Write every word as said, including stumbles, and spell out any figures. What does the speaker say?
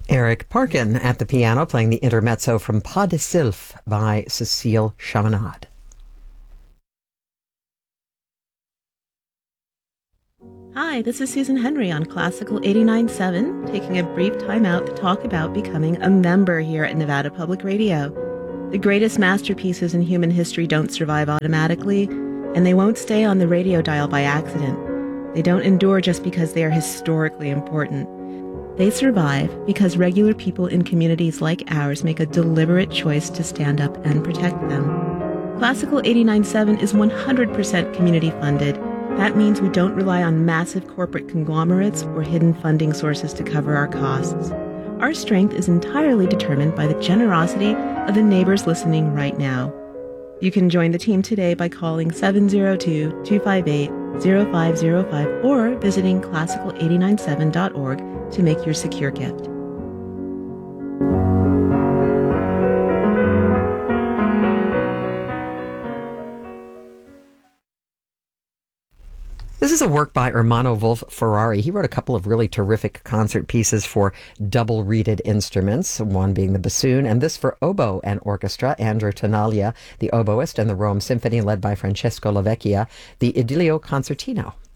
Eric Parkin at the piano playing the intermezzo from Pas de Sylph by Cécile Chaminade. Hi, this is Susan Henry on Classical eighty-nine point seven, taking a brief time out to talk about becoming a member here at Nevada Public Radio. The greatest masterpieces in human history don't survive automatically, and they won't stay on the radio dial by accident. They don't endure just because they are historically important. They survive because regular people in communities like ours make a deliberate choice to stand up and protect them. Classical eighty-nine point seven is one hundred percent community funded. That means we don't rely on massive corporate conglomerates or hidden funding sources to cover our costs. Our strength is entirely determined by the generosity of the neighbors listening right now. You can join the team today by calling seven zero two, two five eight, zero five zero five or visiting classical eight nine seven dot org to make your secure gift. This is a work by Ermanno Wolf Ferrari. He wrote a couple of really terrific concert pieces for double-reeded instruments, one being the bassoon, and this for oboe and orchestra. Andrew Tenaglia, the oboist, and the Rome Symphony, led by Francesco Lavecchia, the Idilio Concertino.